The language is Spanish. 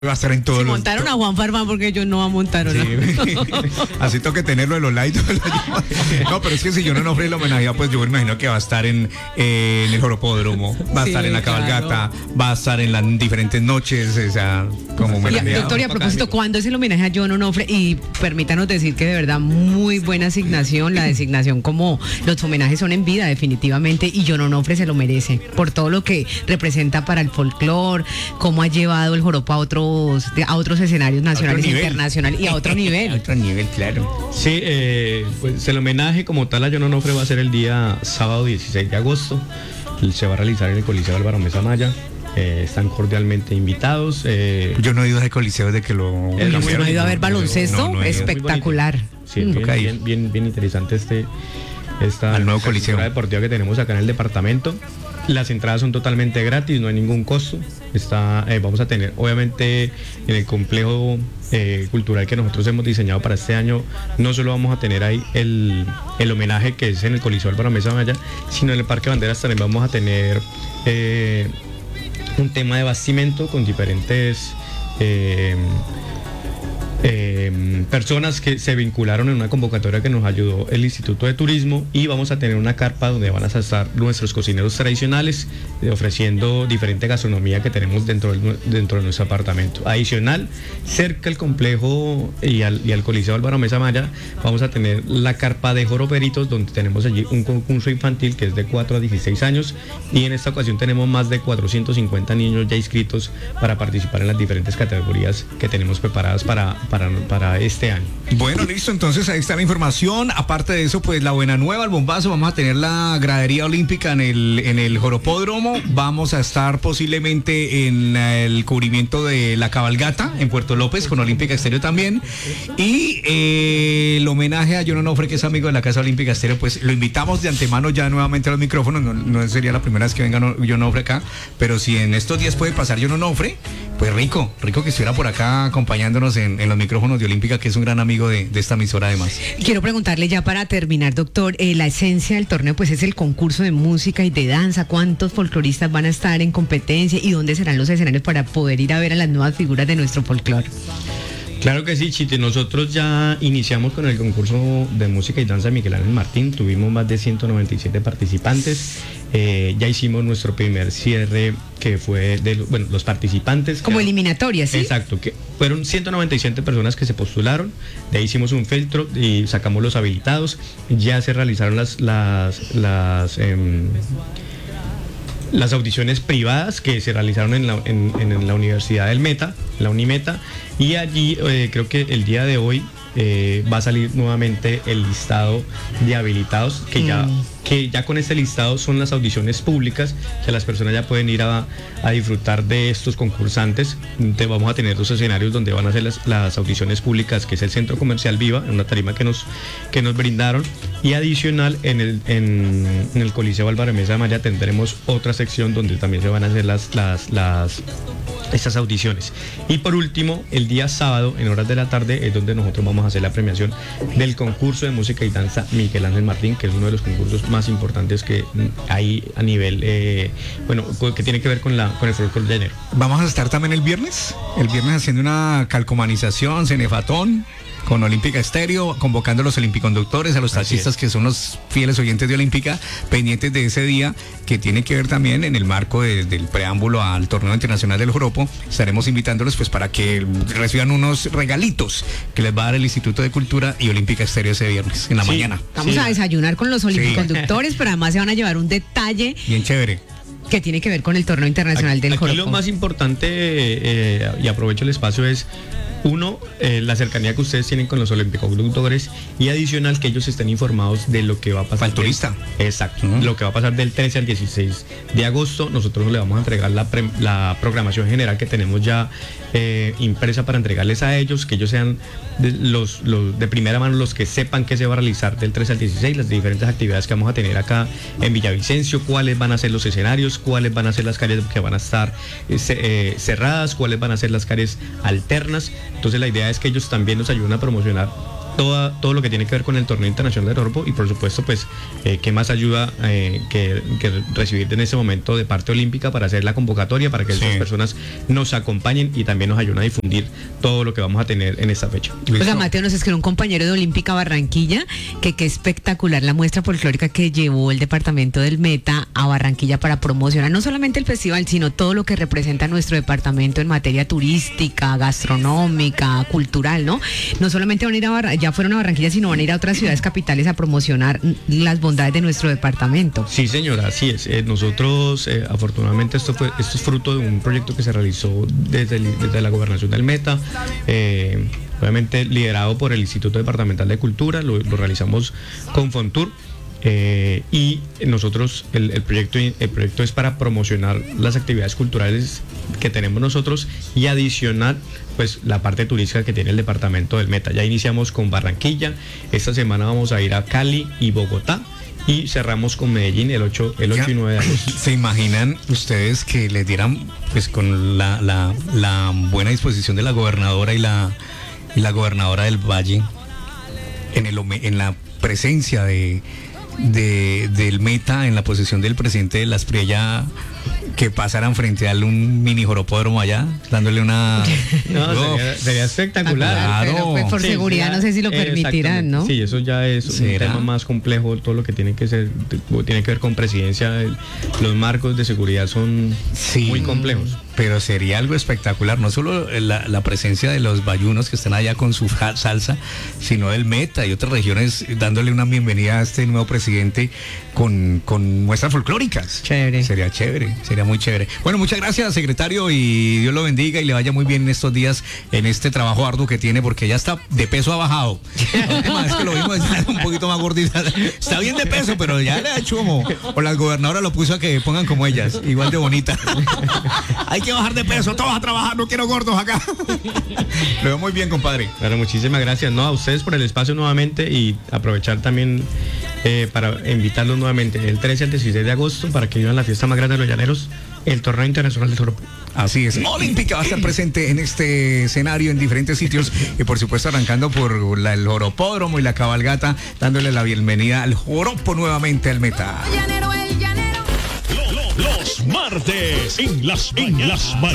Va a estar en todos Si los... montaron a Juan Farfán, porque ellos no montaron a... Así tengo que tenerlo de los likes. No, pero es que si yo no ofrezco el homenaje, pues yo me imagino que va a estar en el Joropódromo, va a estar en la cabalgata, va a estar en las diferentes noches, o sea, como homenaje. Doctor, y a propósito, ¿cuándo es el homenaje a John Onofre? Y permítanos decir que de verdad muy buena asignación, la designación, como los homenajes son en vida definitivamente, y John Onofre se lo merece por todo lo que representa para el folclore, cómo ha llevado el joropo a otros escenarios nacionales e internacionales y a otro nivel. A otro nivel, claro. Sí, pues el homenaje como tal a John Onofre va a ser el día sábado 16 de agosto. Se va a realizar en el Coliseo Álvaro Mesa Maya. Están cordialmente invitados. Yo no he ido a ese coliseo desde que lo... ¿No ha ido a ver baloncesto? No, espectacular. Sí, bien interesante esta al nuevo coliseo deportiva que tenemos acá en el departamento. Las entradas son totalmente gratis, no hay ningún costo. Vamos a tener, obviamente, en el complejo cultural que nosotros hemos diseñado para este año, no solo vamos a tener ahí el homenaje que es en el Coliseo Álvaro Mesa Maya, sino en el Parque Banderas también vamos a tener un tema de bastimento con diferentes personas que se vincularon en una convocatoria que nos ayudó el Instituto de Turismo, y vamos a tener una carpa donde van a estar nuestros cocineros tradicionales ofreciendo diferente gastronomía que tenemos dentro de nuestro apartamento. Adicional, cerca al complejo y al Coliseo Álvaro Mesa Maya vamos a tener la carpa de joroperitos, donde tenemos allí un concurso infantil que es de 4 a 16 años, y en esta ocasión tenemos más de 450 niños ya inscritos para participar en las diferentes categorías que tenemos preparadas para este año. Bueno, listo, entonces ahí está la información. Aparte de eso, pues la buena nueva, el bombazo, vamos a tener la gradería olímpica en el Joropódromo. Vamos a estar posiblemente en el cubrimiento de la cabalgata en Puerto López con Olímpica Estéreo también. Y el homenaje a John Onofre, que es amigo de la Casa Olímpica Estéreo, pues lo invitamos de antemano ya nuevamente a los micrófonos. No sería la primera vez que venga John Onofre acá, pero si en estos días puede pasar John Onofre, pues rico que estuviera por acá acompañándonos en los micrófonos de Olímpica, que es un gran amigo de esta emisora además. Quiero preguntarle ya para terminar, doctor, la esencia del torneo pues es el concurso de música y de danza. ¿Cuántos folcloristas van a estar en competencia y dónde serán los escenarios para poder ir a ver a las nuevas figuras de nuestro folclore? Claro que sí, Chite. Nosotros ya iniciamos con el concurso de música y danza de Miguel Ángel Martín. Tuvimos más de 197 participantes. Ya hicimos nuestro primer cierre, que fue de los participantes. Como eliminatoria, ¿sí? Exacto, que fueron 197 personas que se postularon. De ahí hicimos un filtro y sacamos los habilitados. Ya se realizaron las audiciones privadas que se realizaron en la Universidad del Meta, la Unimeta, y allí creo que el día de hoy va a salir nuevamente el listado de habilitados, que ya con este listado son las audiciones públicas, que las personas ya pueden ir a disfrutar de estos concursantes. Vamos a tener 2 escenarios donde van a hacer las audiciones públicas, que es el Centro Comercial Viva, en una tarima que nos brindaron, y adicional en el Coliseo Álvaro Mesa Maya tendremos otra sección donde también se van a hacer estas audiciones. Y por último, el día sábado en horas de la tarde es donde nosotros vamos a hacer la premiación del concurso de música y danza Miguel Ángel Martín, que es uno de los concursos más importantes que hay a nivel que tiene que ver con el folclore de enero. Vamos a estar también el viernes haciendo una calcomanización, cenefatón con Olímpica Estéreo, convocando a los olimpiconductores, a los taxistas, que son los fieles oyentes de Olímpica, pendientes de ese día, que tiene que ver también en el marco del preámbulo al torneo internacional del joropo. Estaremos invitándolos pues para que reciban unos regalitos que les va a dar el Instituto de Cultura y Olímpica Estéreo ese viernes en la mañana. Vamos a desayunar con los olimpiconductores, pero además se van a llevar un detalle bien chévere que tiene que ver con el torneo internacional del joropo. Aquí lo más importante, y aprovecho el espacio, es la cercanía que ustedes tienen con los olímpiconductores, y adicional que ellos estén informados de lo que va a pasar. Al turista. Exacto. Lo que va a pasar del 13 al 16 de agosto. Nosotros le vamos a entregar la programación general que tenemos ya impresa para entregarles a ellos, que ellos sean los de primera mano los que sepan qué se va a realizar del 13 al 16, las diferentes actividades que vamos a tener acá en Villavicencio, cuáles van a ser los escenarios, cuáles van a ser las calles que van a estar cerradas, cuáles van a ser las calles alternas. Entonces la idea es que ellos también nos ayuden a promocionar todo lo que tiene que ver con el torneo internacional de Joropo y por supuesto pues qué más ayuda que recibir en ese momento de parte olímpica para hacer la convocatoria, para que esas personas nos acompañen y también nos ayuden a difundir todo lo que vamos a tener en esta fecha. Oiga, Mateo, nos escribió un compañero de Olímpica Barranquilla que qué espectacular la muestra folclórica que llevó el departamento del Meta a Barranquilla para promocionar no solamente el festival, sino todo lo que representa nuestro departamento en materia turística, gastronómica, cultural, ¿no? No solamente van a ir a ya fueron a Barranquilla, sino van a ir a otras ciudades capitales a promocionar las bondades de nuestro departamento. Sí, señora, así es. Nosotros, afortunadamente, esto es fruto de un proyecto que se realizó desde la gobernación del Meta, obviamente liderado por el Instituto Departamental de Cultura, lo realizamos con Fontur. Y nosotros el proyecto es para promocionar las actividades culturales que tenemos nosotros y adicionar pues la parte turística que tiene el departamento del Meta. Ya iniciamos con Barranquilla, esta semana vamos a ir a Cali y Bogotá y cerramos con Medellín el 8 y 9 de agosto. ¿Se imaginan ustedes que les dieran pues con la buena disposición de la gobernadora y la gobernadora del Valle en la presencia del Meta, en la posesión del presidente de Las Priella, que pasaran frente a un mini joropódromo allá, dándole una... No, sería espectacular. Claro. Pero pues, por seguridad ya, no sé si lo permitirán, ¿no? Sí, eso ya es un tema más complejo, todo lo que tiene que ver con presidencia, los marcos de seguridad son muy complejos. Pero sería algo espectacular, no solo la presencia de los bayunos que están allá con su salsa, sino del Meta y otras regiones dándole una bienvenida a este nuevo presidente con muestras folclóricas. Chévere. Sería chévere, sería muy chévere. Bueno, muchas gracias, secretario, y Dios lo bendiga y le vaya muy bien en estos días en este trabajo arduo que tiene, porque ya está de peso, ha bajado. La última vez que lo vimos un poquito más gordita. Está bien de peso, pero ya le ha hecho como, o la gobernadora lo puso a que pongan como ellas, igual de bonita. Hay que bajar de peso, todos a trabajar, no quiero gordos acá. Lo veo muy bien, compadre. Claro, muchísimas gracias, ¿no? A ustedes por el espacio nuevamente y aprovechar también para invitarlos nuevamente el 13 al 16 de agosto para que vivan la fiesta más grande de los llaneros, el torneo internacional de Joropo. Así es, Olímpica va a estar presente en este escenario en diferentes sitios y por supuesto arrancando por el Joropódromo y la cabalgata, dándole la bienvenida al Joropo nuevamente al Meta. Los martes en las